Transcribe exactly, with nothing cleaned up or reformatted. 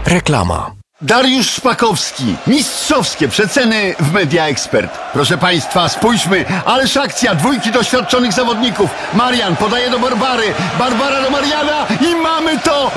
Reklama. Dariusz Szpakowski. Mistrzowskie przeceny w Media Expert. Proszę Państwa, spójrzmy. Ależ akcja dwójki doświadczonych zawodników. Marian podaje do Barbary. Barbara do Mariana i mamy to!